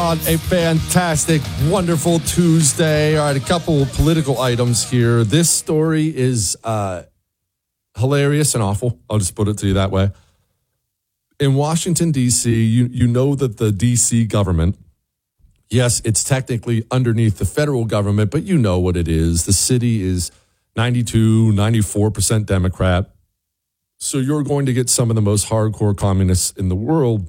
on a fantastic, wonderful Tuesday. All right, a couple of political items here. This story is hilarious and awful. I'll just put it to you that way. In Washington, D.C., you know that the D.C. government, yes, it's technically underneath the federal government, but you know what it is. The city is 92, 94% Democrat. So you're going to get some of the most hardcore communists in the world